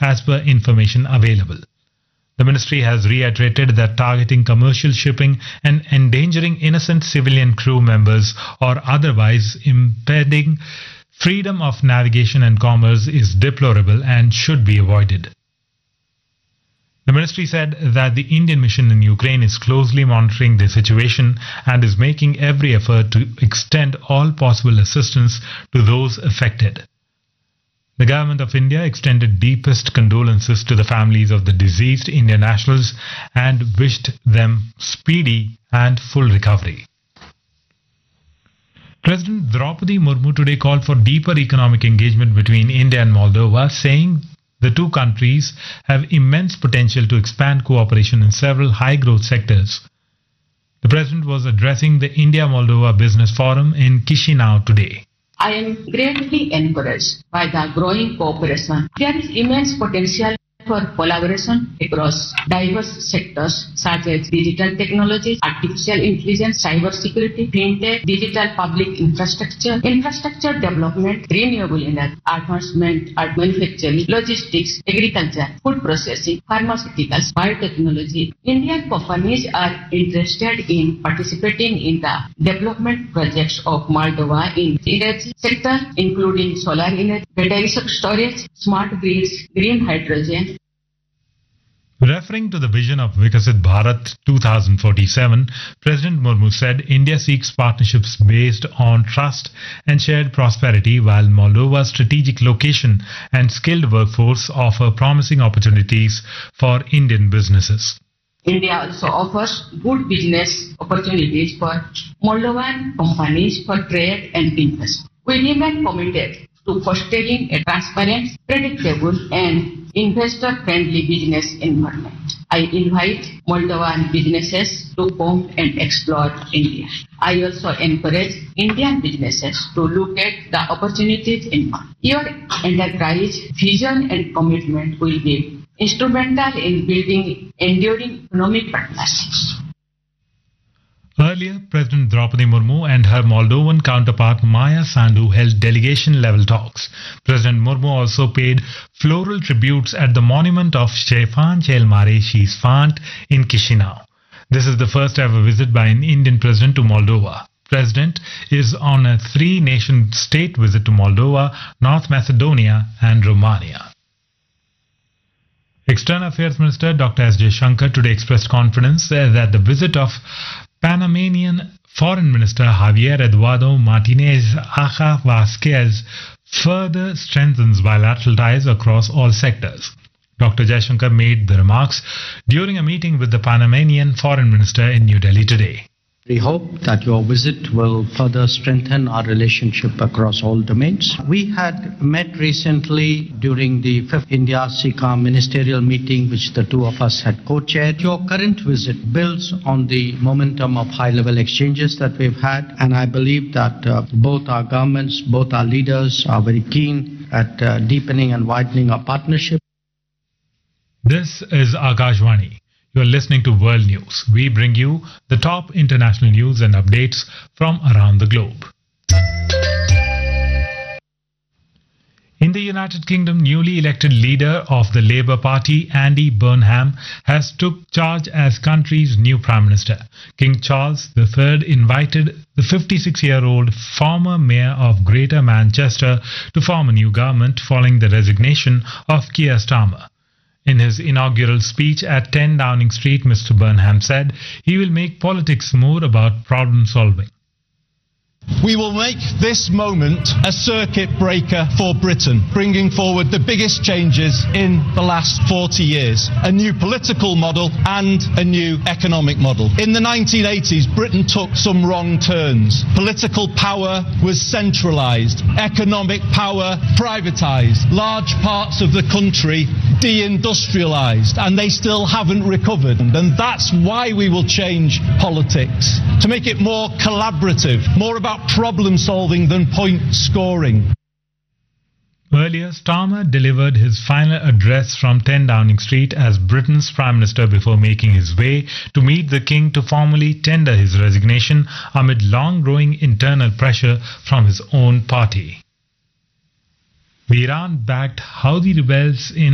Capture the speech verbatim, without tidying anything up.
as per information available. The ministry has reiterated that targeting commercial shipping and endangering innocent civilian crew members or otherwise impeding freedom of navigation and commerce is deplorable and should be avoided. The ministry said that the Indian mission in Ukraine is closely monitoring the situation and is making every effort to extend all possible assistance to those affected. The Government of India extended deepest condolences to the families of the deceased Indian nationals and wished them speedy and full recovery. President Draupadi Murmu today called for deeper economic engagement between India and Moldova, saying the two countries have immense potential to expand cooperation in several high-growth sectors. The President was addressing the India-Moldova Business Forum in Chisinau today. I am greatly encouraged by the growing cooperation. There is immense potential for collaboration across diverse sectors such as digital technologies, artificial intelligence, cybersecurity, fintech, digital public infrastructure, infrastructure development, renewable energy, advancement at manufacturing, logistics, agriculture, food processing, pharmaceuticals, biotechnology. Indian companies are interested in participating in the development projects of Moldova in the energy sector, including solar energy, battery storage, smart grids, green hydrogen. Referring to the vision of Vikasit Bharat twenty forty-seven, President Murmu said India seeks partnerships based on trust and shared prosperity, while Moldova's strategic location and skilled workforce offer promising opportunities for Indian businesses. India also offers good business opportunities for Moldovan companies for trade and investment. We remain committed to fostering a transparent, predictable and investor-friendly business environment. I invite Moldovan businesses to come and explore India. I also encourage Indian businesses to look at the opportunities in India. Your enterprise, vision and commitment will be instrumental in building enduring economic partnerships. Earlier, President Draupadi Murmu and her Moldovan counterpart Maya Sandu held delegation-level talks. President Murmu also paid floral tributes at the monument of Ștefan cel Mare și Sfânt in Chisinau. This is the first ever visit by an Indian president to Moldova. President is on a three-nation state visit to Moldova, North Macedonia and Romania. External Affairs Minister Doctor S Jaishankar today expressed confidence that the visit of Panamanian Foreign Minister Javier Eduardo Martinez Aja Vázquez further strengthens bilateral ties across all sectors. Doctor Jaishankar made the remarks during a meeting with the Panamanian Foreign Minister in New Delhi today. We hope that your visit will further strengthen our relationship across all domains. We had met recently during the fifth India-S I C A ministerial meeting, which the two of us had co-chaired. Your current visit builds on the momentum of high-level exchanges that we've had, and I believe that uh, both our governments, both our leaders are very keen at uh, deepening and widening our partnership. This is Akashvani. You are listening to World News. We bring you the top international news and updates from around the globe. In the United Kingdom, newly elected leader of the Labour Party, Andy Burnham, has took charge as country's new Prime Minister. King Charles the Third invited the fifty-six-year-old former mayor of Greater Manchester to form a new government following the resignation of Keir Starmer. In his inaugural speech at ten Downing Street, Mister Burnham said he will make politics more about problem solving. We will make this moment a circuit breaker for Britain, bringing forward the biggest changes in the last forty years, a new political model and a new economic model. In the nineteen eighties, Britain took some wrong turns. Political power was centralised, economic power privatised, large parts of the country deindustrialised, and they still haven't recovered. And that's why we will change politics, to make it more collaborative, more about problem solving than point scoring. Earlier, Starmer delivered his final address from ten Downing Street as Britain's Prime Minister before making his way to meet the King to formally tender his resignation amid long-growing internal pressure from his own party. The Iran-backed Houthi rebels in